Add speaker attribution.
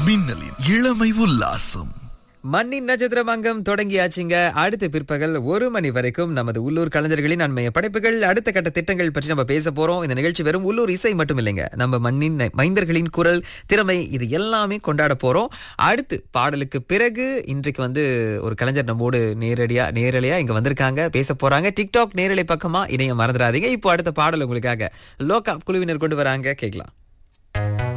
Speaker 1: மின்னலின் இளமை உல்லாசம்.
Speaker 2: மண்ணின் நட்சத்திரம் அங்கம் தொடங்கியாச்சுங்க. அடுத்த பிற்பகல் 1 மணி வரைக்கும் நமது உள்ளூர் கலைஞர்களின் அண்மைய படைப்புகள், அடுத்த கட்ட திட்டங்கள் பற்றி நம்ம பேச போறோம். இந்த நிகழ்ச்சி வெறும் உள்ளூர் இசை மட்டும் இல்லைங்க, நம்ம மண்ணின் மைந்தர்களின் குரல், திறமை, இது எல்லாமே கொண்டாட போறோம். அடுத்து பாடலுக்கு பிறகு இன்றைக்கு ஒரு கலைஞர் நம்மோடு நேரலையா இங்க வந்திருக்காங்க, பேச போறாங்க. டிக்டாக் நேரலை பக்கமா இணைய மறந்துடாதீங்க. இப்போ அடுத்த பாடல் உங்களுக்காக லோகா குழுவினர் கொண்டு வராங்க, கேட்கலாம்.